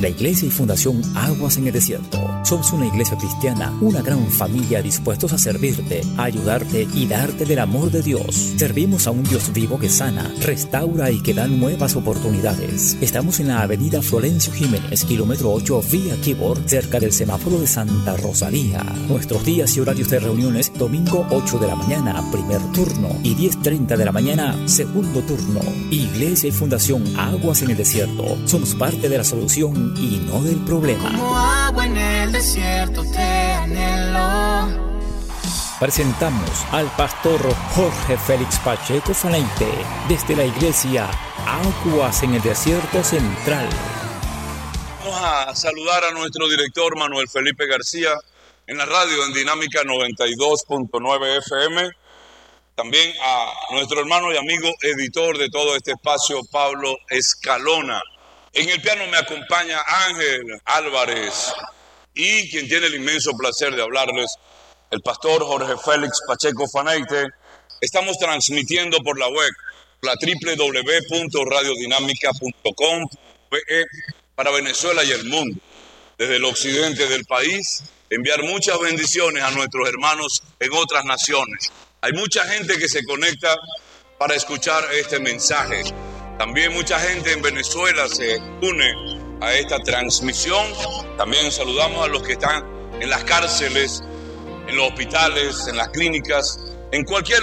La Iglesia y Fundación Aguas en el Desierto. Somos una iglesia cristiana, una gran familia dispuestos a servirte, a ayudarte y darte del amor de Dios. Servimos a un Dios vivo que sana, restaura y que da nuevas oportunidades. Estamos en la avenida Florencio Jiménez, kilómetro 8, vía Kibor, cerca del semáforo de Santa Rosalía. Nuestros días y horarios de reuniones: domingo 8 de la mañana, primer turno, y 10:30 de la mañana, segundo turno. Iglesia y Fundación Aguas en el Desierto. Somos parte de la solución y no del problema. Como agua en el desierto te anhelo. Presentamos al pastor Jorge Félix Pacheco Faneite desde la iglesia Aguas en el Desierto Central. Vamos a saludar a nuestro director Manuel Felipe García en la radio en Dinámica 92.9 FM. También a nuestro hermano y amigo editor de todo este espacio, Pablo Escalona. En el piano me acompaña Ángel Álvarez y quien tiene el inmenso placer de hablarles, el pastor Jorge Félix Pacheco Faneite. Estamos transmitiendo por la web, la www.radiodinámica.com para Venezuela y el mundo. Desde el occidente del país, enviar muchas bendiciones a nuestros hermanos en otras naciones. Hay mucha gente que se conecta para escuchar este mensaje. También mucha gente en Venezuela se une a esta transmisión. También saludamos a los que están en las cárceles, en los hospitales, en las clínicas, en cualquier